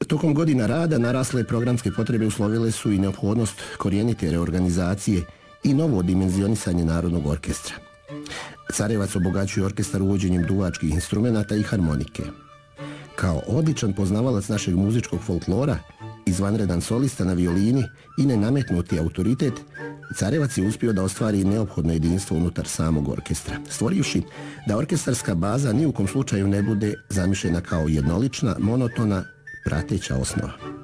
Tokom godina rada narasle programske potrebe uslovile su i neophodnost korijenite reorganizacije i novo dimenzionisanje Narodnog orkestra. Carevac obogaćuje orkestar uvođenjem duvačkih instrumenata i harmonike. Kao odličan poznavalac našeg muzičkog folklora, izvanredan solista na violini i nenametnuti autoritet, Carevac je uspio da ostvari neophodno jedinstvo unutar samog orkestra, stvorivši da orkestarska baza ni u kom slučaju ne bude zamišljena kao jednolična, monotona, prateća osnova.